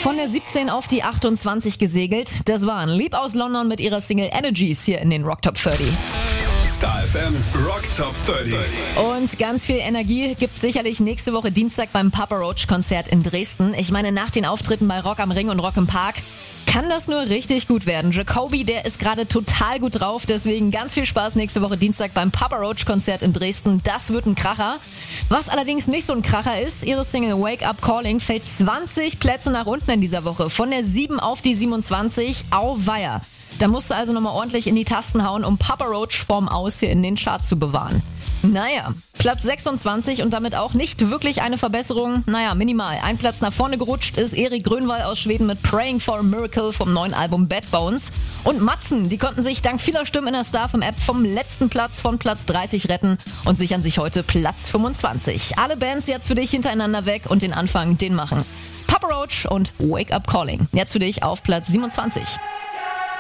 Von der 17 auf die 28 gesegelt. Das waren Lieb aus London mit ihrer Single Energies hier in den Rock Top 30. Star FM Rock Top 30. Und ganz viel Energie gibt's sicherlich nächste Woche Dienstag beim Papa Roach Konzert in Dresden. Ich meine, nach den Auftritten bei Rock am Ring und Rock im Park kann das nur richtig gut werden. Jacoby, der ist gerade total gut drauf, deswegen ganz viel Spaß nächste Woche Dienstag beim Papa Roach Konzert in Dresden. Das wird ein Kracher. Was allerdings nicht so ein Kracher ist, ihre Single Wake Up Calling fällt 20 Plätze nach unten in dieser Woche. Von der 7 auf die 27, auweia. Da musst du also nochmal ordentlich in die Tasten hauen, um Papa Roach Form aus hier in den Chart zu bewahren. Naja, Platz 26 und damit auch nicht wirklich eine Verbesserung. Naja, minimal. Ein Platz nach vorne gerutscht ist Erik Grönwall aus Schweden mit Praying for a Miracle vom neuen Album Bad Bones. Und Matzen, die konnten sich dank vieler Stimmen in der Star FM App vom letzten Platz von Platz 30 retten und sichern sich heute Platz 25. Alle Bands jetzt für dich hintereinander weg und den Anfang, den machen Papa Roach und Wake Up Calling. Jetzt für dich auf Platz 27.